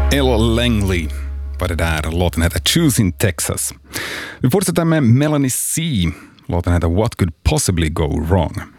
Ella Langley var det där. Låten heter Choosing Texas. Vi fortsätter med Melanie C. Låten heter What Could Possibly Go Wrong.